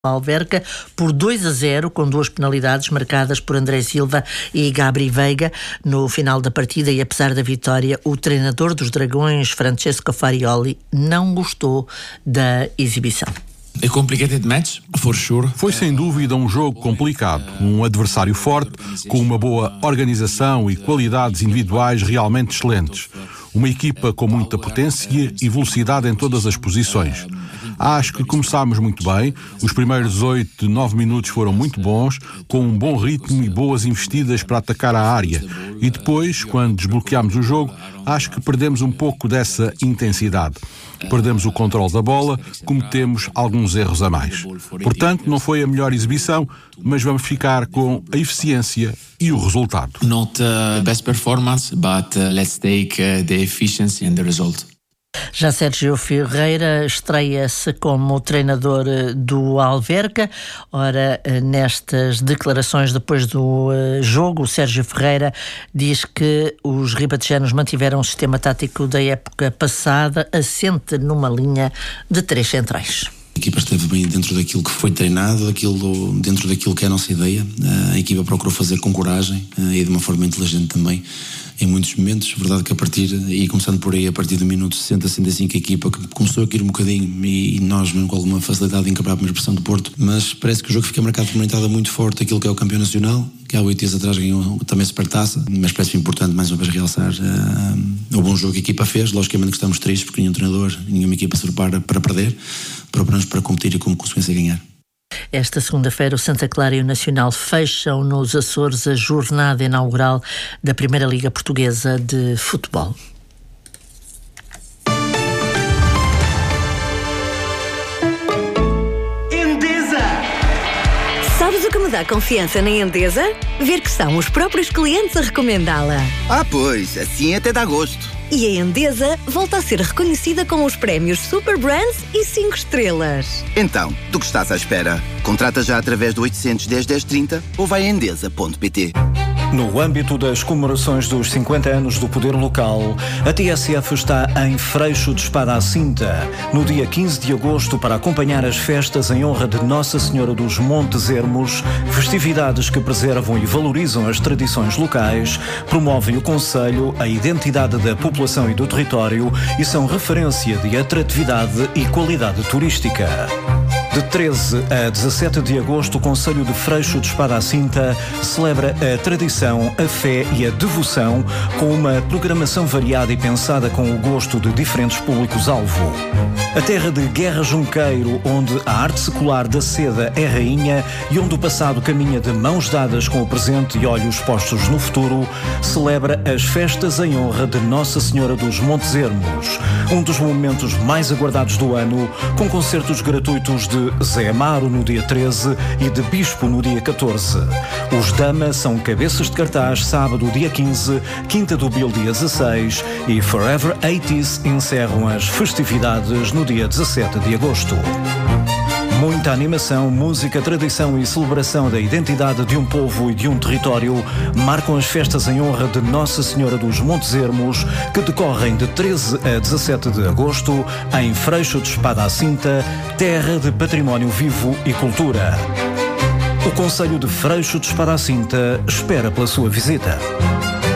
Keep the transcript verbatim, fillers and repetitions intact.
Alverca por dois a zero, com duas penalidades marcadas por André Silva e Gabri Veiga no final da partida, e apesar da vitória, o treinador dos Dragões, Francesco Farioli, não gostou da exibição. A complicated match, for sure. Foi sem dúvida um jogo complicado, um adversário forte, com uma boa organização e qualidades individuais realmente excelentes. Uma equipa com muita potência e velocidade em todas as posições. Acho que começámos muito bem, os primeiros oito, nove minutos foram muito bons, com um bom ritmo e boas investidas para atacar a área. E depois, quando desbloqueámos o jogo, acho que perdemos um pouco dessa intensidade. Perdemos o controle da bola, cometemos alguns erros a mais. Portanto, não foi a melhor exibição, mas vamos ficar com a eficiência e o resultado. Not the best performance, but uh, let's take uh, the efficiency and the result. Já Sérgio Ferreira estreia-se como treinador do Alverca. Ora, nestas declarações depois do jogo, o Sérgio Ferreira diz que os ribatejanos mantiveram o sistema tático da época passada, assente numa linha de três centrais. A equipa esteve bem dentro daquilo que foi treinado, daquilo, dentro daquilo que é a nossa ideia. A equipa procurou fazer com coragem e de uma forma inteligente também, em muitos momentos. Verdade que a partir, e começando por aí, a partir do minuto sessenta, sessenta e cinco, a equipa começou a cair um bocadinho e nós mesmo com alguma facilidade em quebrar a primeira pressão do Porto, mas parece que o jogo fica marcado por uma entrada muito forte aquilo que é o campeão nacional, que há oito dias atrás ganhou também Supertaça, mas parece importante mais uma vez realçar uh, o bom jogo que a equipa fez. Logicamente que estamos tristes porque nenhum treinador, nenhuma equipa se prepara para perder, preparamos para competir e como consequência ganhar. Esta segunda-feira, o Santa Clara e o Nacional fecham nos Açores a jornada inaugural da Primeira Liga Portuguesa de Futebol. Endesa! Sabes o que me dá confiança na Endesa? Ver que são os próprios clientes a recomendá-la. Ah, pois, assim até dá gosto. E a Endesa volta a ser reconhecida com os prémios Super Brands e cinco estrelas. Então, do que estás à espera? Contrata já através do oitocentos, dez, dez, trinta ou vai a endesa ponto pt. No âmbito das comemorações dos cinquenta anos do Poder Local, a T S F está em Freixo de Espada à Cinta, no dia quinze de agosto, para acompanhar as festas em honra de Nossa Senhora dos Montes Ermos, festividades que preservam e valorizam as tradições locais, promovem o concelho, a identidade da população e do território e são referência de atratividade e qualidade turística. De treze a dezassete de agosto, o Concelho de Freixo de Espada à Cinta celebra a tradição, a fé e a devoção com uma programação variada e pensada com o gosto de diferentes públicos-alvo. A terra de Guerra Junqueiro, onde a arte secular da seda é rainha e onde o passado caminha de mãos dadas com o presente e olhos postos no futuro, celebra as festas em honra de Nossa Senhora dos Montes Ermos, um dos momentos mais aguardados do ano, com concertos gratuitos de Zé Amaro no dia treze e de Bispo no dia catorze. Os Dama são cabeças de cartaz sábado dia quinze, Quinta do Bil dia dezasseis e Forever oitenta encerram as festividades no dia dezassete de agosto. Muita animação, música, tradição e celebração da identidade de um povo e de um território marcam as festas em honra de Nossa Senhora dos Montes Ermos, que decorrem de treze a dezassete de agosto em Freixo de Espada à Cinta, terra de património vivo e cultura. O Concelho de Freixo de Espada à Cinta espera pela sua visita.